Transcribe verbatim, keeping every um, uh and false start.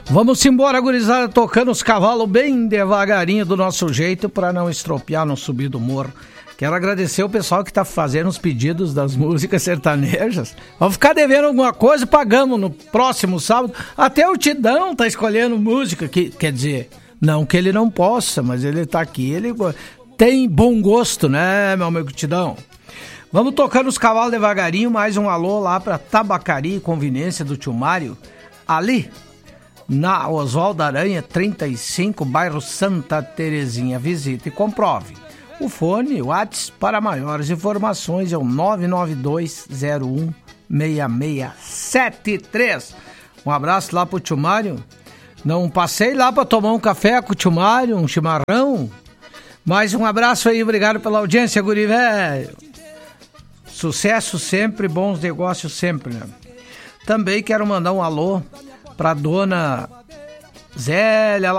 Vamos embora, gurizada, tocando os cavalos bem devagarinho do nosso jeito para não estropiar no subir do morro. Quero agradecer o pessoal que tá fazendo os pedidos das músicas sertanejas. Vamos ficar devendo alguma coisa, pagamos no próximo sábado. Até o Tidão tá escolhendo música, que, quer dizer, não que ele não possa, mas ele tá aqui, ele tem bom gosto, né, meu amigo Tidão? Vamos tocando os cavalos devagarinho, mais um alô lá pra Tabacaria e Conveniência do Tio Mário, ali na Oswaldo Aranha trinta e cinco, bairro Santa Terezinha. Visite e comprove. O fone, o WhatsApp para maiores informações é o nove nove dois zero um seis seis sete três. Um abraço lá pro Tio Mário. Não passei lá para tomar um café com o Tio Mário, um chimarrão. Mas um abraço aí, obrigado pela audiência, guri velho. Sucesso sempre, bons negócios sempre, né? Também quero mandar um alô pra dona Zélia